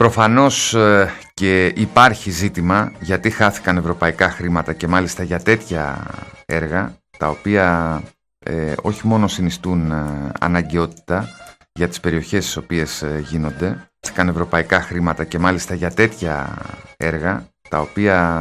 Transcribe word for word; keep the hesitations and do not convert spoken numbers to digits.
Προφανώς και υπάρχει ζήτημα γιατί χάθηκαν ευρωπαϊκά χρήματα και μάλιστα για τέτοια έργα τα οποία ε, όχι μόνο συνιστούν ε, αναγκαιότητα για τις περιοχές στις οποίες ε, γίνονται. Χάθηκαν ευρωπαϊκά χρήματα και μάλιστα για τέτοια έργα τα οποία